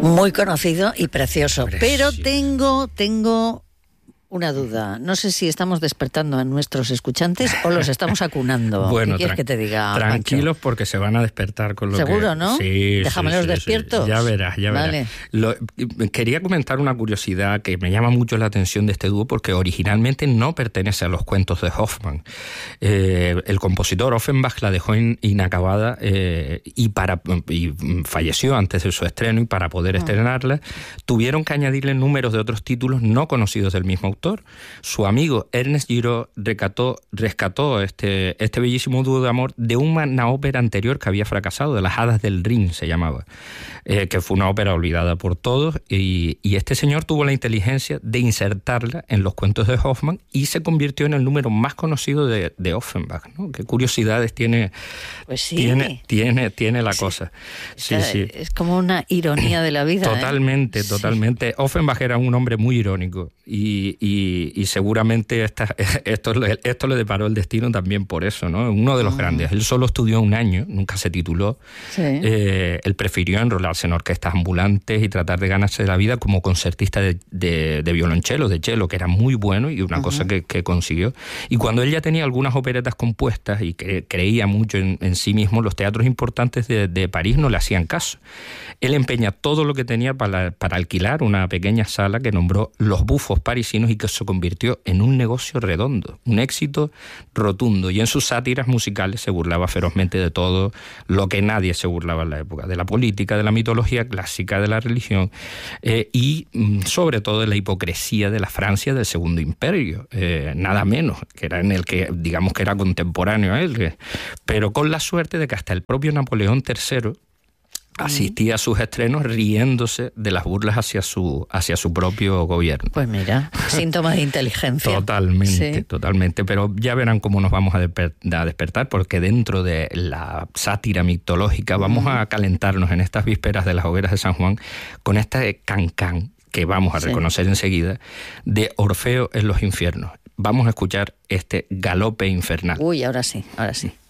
Muy conocido y precioso. Pero tengo una duda. No sé si estamos despertando a nuestros escuchantes o los estamos acunando. Bueno, ¿qué quieres que te diga, tranquilos, Pancho? Porque se van a despertar con lo ¿Seguro, que... no? Sí, Déjamelos sí, despiertos. Sí. Ya verás. Vale. Quería comentar una curiosidad que me llama mucho la atención de este dúo, porque originalmente no pertenece a los cuentos de Hoffmann. El compositor Offenbach la dejó inacabada y falleció antes de su estreno, y para poder estrenarla tuvieron que añadirle números de otros títulos no conocidos del mismo autor. Su amigo Ernest Giraud rescató este bellísimo dúo de amor de una ópera anterior que había fracasado, de Las Hadas del Rin se llamaba, que fue una ópera olvidada por todos, y este señor tuvo la inteligencia de insertarla en los cuentos de Hoffmann y se convirtió en el número más conocido de Offenbach, ¿no? Qué curiosidades tiene, pues sí. tiene la cosa. Sí. Es como una ironía de la vida. Totalmente. Offenbach era un hombre muy irónico y seguramente esto le deparó el destino también por eso, ¿no? Uno de los grandes. Él solo estudió un año, nunca se tituló. Sí. Él prefirió enrolarse en orquestas ambulantes y tratar de ganarse la vida como concertista de violonchelo, de cello, que era muy bueno y una cosa que consiguió. Y cuando él ya tenía algunas operetas compuestas y que creía mucho en sí mismo, los teatros importantes de París no le hacían caso. Él empeña todo lo que tenía para alquilar una pequeña sala que nombró Los Bufos Parisinos y que se convirtió en un negocio redondo, un éxito rotundo. Y en sus sátiras musicales se burlaba ferozmente de todo lo que nadie se burlaba en la época, de la política, de la mitología clásica, de la religión y sobre todo de la hipocresía de la Francia del Segundo Imperio, nada menos, que era en el que digamos que era contemporáneo a él, pero con la suerte de que hasta el propio Napoleón III asistía a sus estrenos riéndose de las burlas hacia su propio gobierno. Pues mira, síntoma de inteligencia. Totalmente. Pero ya verán cómo nos vamos a despertar, porque dentro de la sátira mitológica vamos a calentarnos en estas vísperas de las hogueras de San Juan con este cancán que vamos a reconocer enseguida, de Orfeo en los infiernos. Vamos a escuchar este galope infernal. Uy, ahora sí.